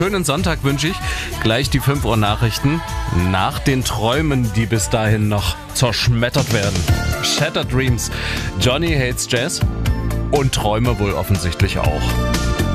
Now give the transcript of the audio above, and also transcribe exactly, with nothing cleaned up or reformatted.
Schönen Sonntag wünsche ich. Gleich die fünf Uhr Nachrichten nach den Träumen, die bis dahin noch zerschmettert werden. Shattered Dreams, Johnny Hates Jazz und Träume wohl offensichtlich auch.